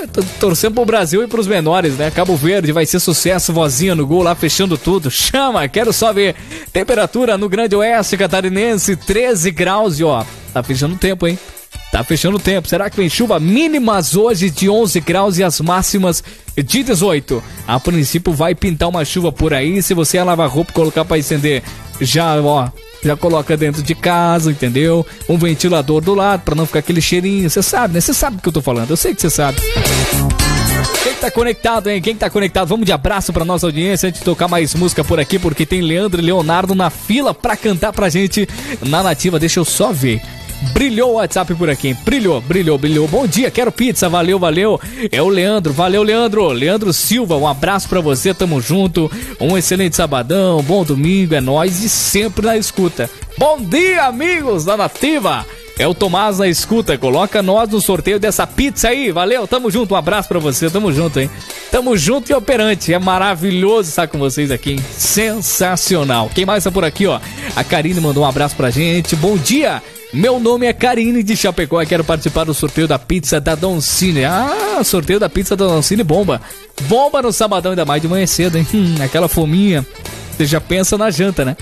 torcendo pro Brasil e pros menores, né? Cabo Verde vai ser sucesso, vozinha no gol lá, fechando tudo. Chama, quero só ver. Temperatura no Grande Oeste Catarinense, 13 graus e ó, tá fechando o tempo, hein? Tá fechando o tempo. Será que vem chuva? Mínimas hoje de 11 graus e as máximas de 18. A princípio vai pintar uma chuva por aí. Se você lavar roupa e colocar pra estender, já coloca dentro de casa, entendeu? Um ventilador do lado pra não ficar aquele cheirinho. Você sabe, né? Você sabe do que eu tô falando. Eu sei que você sabe. Quem tá conectado, hein? Quem tá conectado? Vamos de abraço pra nossa audiência antes de tocar mais música por aqui, porque tem Leandro e Leonardo na fila pra cantar pra gente na Nativa. Deixa eu só ver. Brilhou o WhatsApp por aqui, hein? Brilhou. Bom dia, quero pizza, valeu. É o Leandro, valeu, Leandro. Leandro Silva, um abraço pra você, tamo junto. Um excelente sabadão, bom domingo, é nóis e sempre na escuta. Bom dia, amigos da Nativa. É o Tomás na escuta, coloca nós no sorteio dessa pizza aí, valeu, tamo junto, um abraço pra você, tamo junto, hein? Tamo junto e operante, é maravilhoso estar com vocês aqui, hein? Sensacional. Quem mais tá por aqui, ó? A Karine mandou um abraço pra gente, bom dia. Meu nome é Karine de Chapecó e quero participar do sorteio da pizza da Doncini. Ah, sorteio da pizza da Doncini bomba. Bomba no sabadão, ainda mais de manhã cedo, hein? Aquela fominha. Você já pensa na janta, né?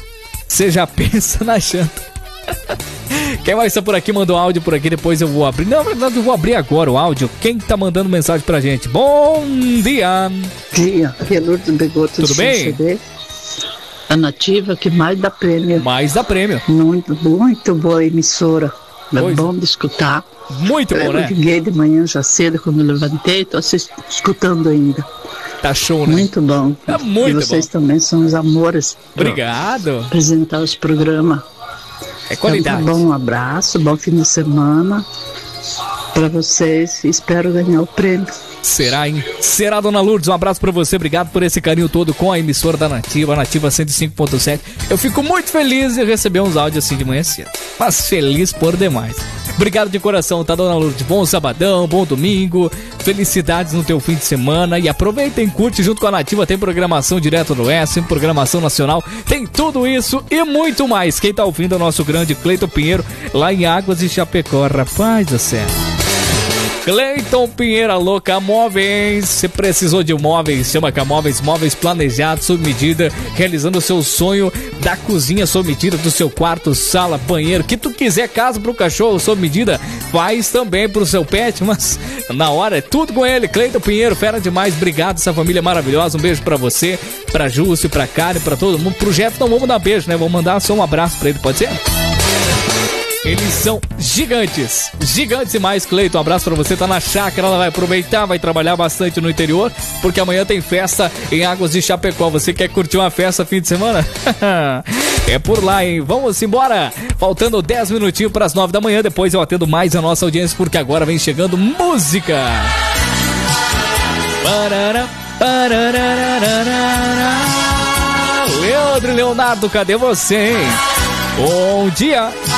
Quem mais tá por aqui? Mandou áudio por aqui, depois eu vou abrir. Não, na verdade eu vou abrir agora o áudio. Quem tá mandando mensagem pra gente? Bom dia! Dia, aqui é Lourdes Begoto. Tudo bem? CD. A Nativa que mais dá prêmio. Muito boa a emissora. É bom de escutar. Muito bom, né? Eu liguei de manhã já cedo quando eu levantei, tô escutando ainda. Tá show, né? Muito bom. É muito bom. E vocês também são os amores. Obrigado. Apresentar os programas. É qualidade. Então, um abraço, bom fim de semana pra vocês. Espero ganhar o prêmio. Será, hein? Será, dona Lourdes, um abraço pra você, obrigado por esse carinho todo com a emissora da Nativa, a Nativa 105.7. Eu fico muito feliz de receber uns áudios assim de manhã cedo, mas feliz por demais. Obrigado de coração, tá, dona Lourdes? Bom sabadão, bom domingo, felicidades no teu fim de semana e aproveitem, curte junto com a Nativa, tem programação direto do Oeste, programação nacional, tem tudo isso e muito mais. Quem tá ouvindo é o nosso grande Cleiton Pinheiro, lá em Águas de Chapecó, rapaz do céu. Cleiton Pinheiro, alô, Camóveis. Se precisou de móveis, chama Camóveis, móveis planejados sob medida, realizando o seu sonho da cozinha sob medida, do seu quarto, sala, banheiro, que tu quiser, casa pro cachorro sob medida, faz também pro seu pet, mas na hora é tudo com ele. Cleiton Pinheiro, fera demais, obrigado, essa família maravilhosa, um beijo pra você, pra Júcio, pra Karen, pra todo mundo. Pro Jeff não vamos dar beijo, né? Vamos mandar só um abraço pra ele, pode ser? Eles são gigantes demais, Cleiton, um abraço pra você, tá na chácara, ela vai aproveitar, vai trabalhar bastante no interior, porque amanhã tem festa em Águas de Chapecó. Você quer curtir uma festa fim de semana? É por lá, hein? Vamos embora, faltando 10 minutinhos pras 9 da manhã, depois eu atendo mais a nossa audiência, porque agora vem chegando música. Leandro e Leonardo, cadê você, hein? Bom dia!